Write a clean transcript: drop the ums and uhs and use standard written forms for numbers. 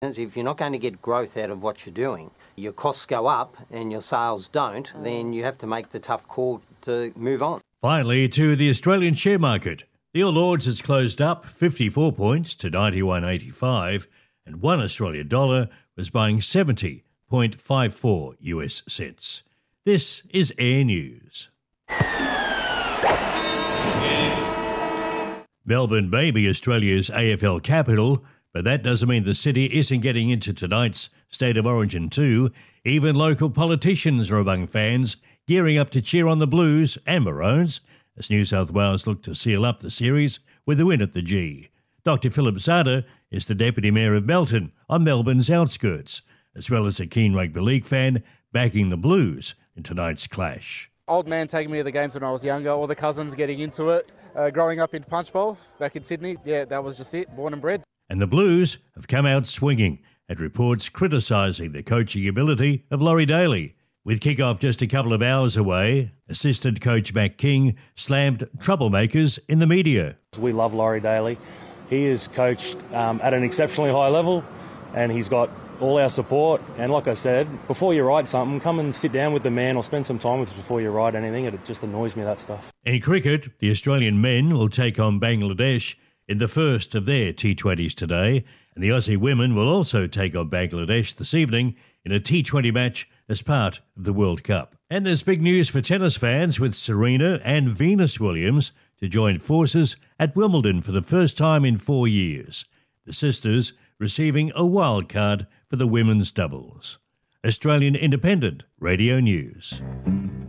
If you're not going to get growth out of what you're doing, your costs go up and your sales don't, then you have to make the tough call to move on. Finally, to the Australian share market. The All Ords has closed up 54 points to 91.85, and one Australian dollar was buying 70.54 US cents. This is Air News. Melbourne may be Australia's AFL capital, but that doesn't mean the city isn't getting into tonight's State of Origin too. Even local politicians are among fans, gearing up to cheer on the Blues and Maroons as New South Wales look to seal up the series with a win at the G. Dr Philip Zada is the Deputy Mayor of Melton on Melbourne's outskirts, as well as a keen rugby league fan backing the Blues in tonight's clash. Old man taking me to the games when I was younger, all the cousins getting into it. Growing up in Punchbowl back in Sydney, that was just it, born and bred. And the Blues have come out swinging at reports criticising the coaching ability of Laurie Daly. With kick-off just a couple of hours away, assistant coach Matt King slammed troublemakers in the media. We love Laurie Daly. He is coached at an exceptionally high level and he's got all our support. And like I said, before you write something, come and sit down with the man or spend some time with us before you write anything. It just annoys me, that stuff. In cricket, the Australian men will take on Bangladesh in the first of their T20s today, and the Aussie women will also take on Bangladesh this evening in a T20 match as part of the World Cup. And there's big news for tennis fans with Serena and Venus Williams to join forces at Wimbledon for the first time in 4 years. The sisters receiving a wild card for the women's doubles. Australian Independent Radio News.